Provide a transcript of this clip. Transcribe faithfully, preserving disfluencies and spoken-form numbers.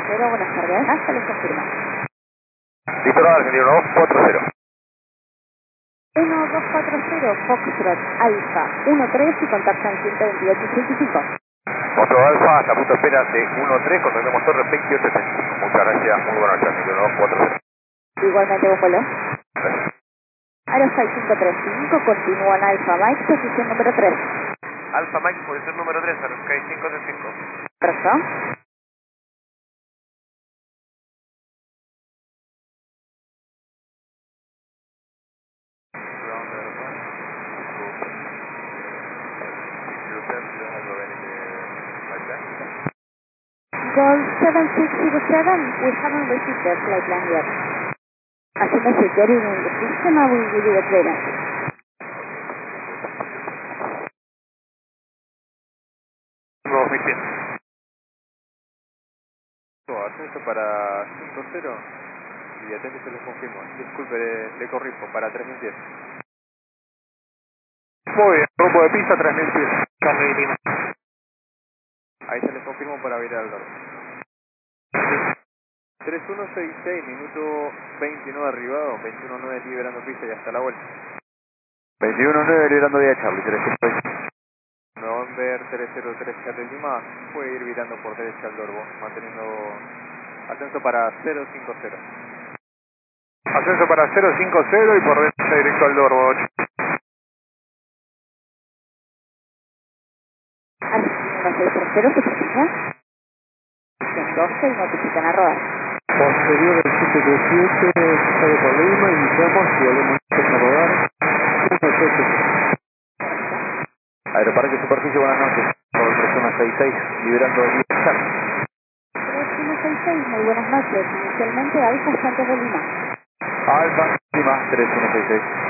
cero, buenas tardes. Hasta les confirma. Litoral Argentino uno dos cuatro cero. uno dos cuatro cero, Foxtrot, Alfa, uno tres y contactan ciento veintiocho ochenta y cinco. Motor Alfa, hasta punto de espera de uno tres, contactemos torre veintiocho ochenta y cinco. Muchas gracias, muy buenas noches, Argentino uno dos cuatro cero. Igualmente, buen vuelo. Gracias. Aerosky cinco tres cinco, continúa en Alfa Mike, posición número tres. Alfa Mike, posición número tres, Aerosky cinco tres cinco. Correcto. Goal seven six zero seven, we haven't received the flight plan yet. As soon as we get it in the system, I will give you the clearance. dos mil cien. Ascenso para cinco cero y atento se les confirmo. Disculpe, le, le corrijo, para tres mil diez. Muy bien, rumbo de pista tres mil pies. Charlie Lima. Ahí se les confirmo para vir al norte. tres uno seis seis, minuto veintinueve arribado, veintiuno nueve liberando pista y hasta la vuelta. veintiuno nueve liberando vía Charlie, trescientos seis. November tres cero tres Charlie Lima, puede ir virando por derecha al Dorbo, manteniendo ascenso para cero cinco cero. Ascenso para cero cinco cero y por derecha directo al Dorbo. Argentina seis tres cero, se precisa. doce y notifican a rodar. Posterior al siete dos siete, sale por Lima, iniciamos y volvemos a rodar. uno siete. Aeroparque Superficie, buenas noches. Por tres uno seis seis, liberando el Char. tres uno seis seis, muy buenas noches. Inicialmente Alfa Santos de Lima. Alfa, Lima, tres uno seis seis.